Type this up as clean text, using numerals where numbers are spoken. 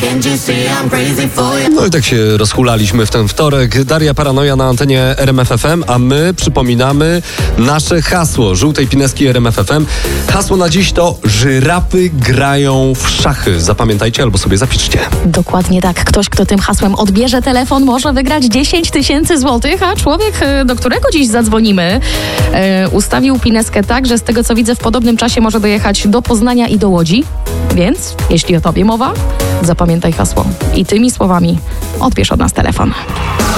No i tak się rozhulaliśmy w ten wtorek. Daria Paranoja na antenie RMF FM, a my przypominamy nasze hasło żółtej pineski RMF FM. Hasło na dziś to żyrafy grają w szachy. Zapamiętajcie albo sobie zapiszcie. Dokładnie tak. Ktoś, kto tym hasłem odbierze telefon, może wygrać 10 000 złotych, a człowiek, do którego dziś zadzwonimy, ustawił pineskę tak, że z tego co widzę w podobnym czasie może dojechać do Poznania i do Łodzi. Więc, jeśli o tobie mowa, zapamiętaj hasło i tymi słowami odbierz od nas telefon.